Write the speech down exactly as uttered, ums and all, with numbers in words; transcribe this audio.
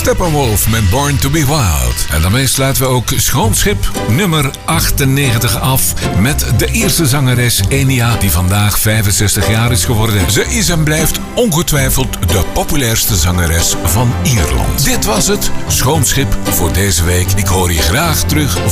Steppenwolf met Born to be Wild. En daarmee sluiten we ook Schoonschip nummer achtennegentig af met de eerste zangeres Enya, die vandaag vijfenzestig jaar is geworden. Ze is en blijft ongetwijfeld de populairste zangeres van Ierland. Dit was het Schoonschip voor deze week. Ik hoor je graag terug